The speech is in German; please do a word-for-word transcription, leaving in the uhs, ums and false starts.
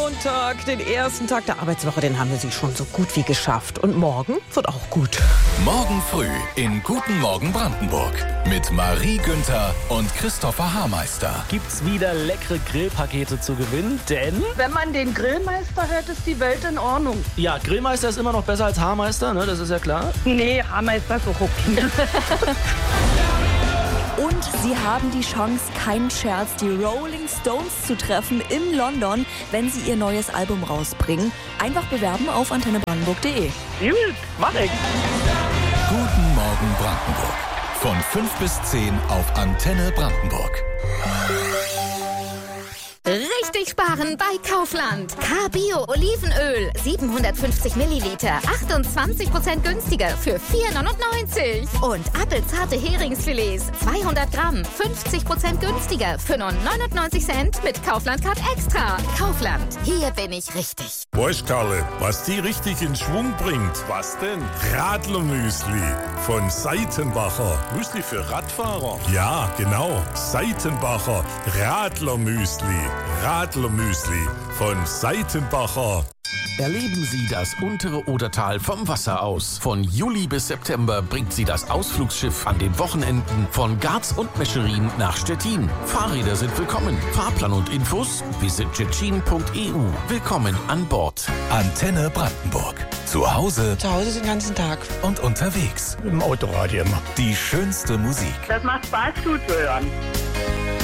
Montag, den ersten Tag der Arbeitswoche, den haben wir sie schon so gut wie geschafft. Und morgen wird auch gut. Morgen früh in Guten Morgen Brandenburg mit Marie Günther und Christopher Haarmeister. Gibt's wieder leckere Grillpakete zu gewinnen, denn... Wenn man den Grillmeister hört, ist die Welt in Ordnung. Ja, Grillmeister ist immer noch besser als Haarmeister, ne? Das ist ja klar. Nee, Haarmeister ist auch okay. Und sie haben die Chance, keinen Scherz, die Rolling Stones zu treffen in London, wenn sie ihr neues Album rausbringen. Einfach bewerben auf antenne brandenburg punkt de. Gut, mach ich. Guten Morgen Brandenburg. Von fünf bis zehn auf Antenne Brandenburg. Richtig sparen bei Kaufland. K-Bio Olivenöl, siebenhundertfünfzig Milliliter, achtundzwanzig Prozent günstiger für vier neunundneunzig. Und appelzarte Heringsfilets, zweihundert Gramm, fünfzig Prozent günstiger für nur neunundneunzig Cent mit Kaufland Card Extra. Kaufland, hier bin ich richtig. Weißt Karle, was die richtig in Schwung bringt? Was denn? Radlermüsli von Seitenbacher. Müsli für Radfahrer? Ja, genau. Seitenbacher Radlermüsli. Radlermüsli von Seitenbacher. Erleben Sie das untere Odertal vom Wasser aus. Von Juli bis September bringt Sie das Ausflugsschiff an den Wochenenden von Garz und Mescherin nach Stettin. Fahrräder sind willkommen. Fahrplan und Infos visit tschetschen punkt e u. Willkommen an Bord. Antenne Brandenburg. Zu Hause Zu Hause den ganzen Tag. und unterwegs. Im Autoradio immer. Die schönste Musik. Das macht Spaß zuzuhören.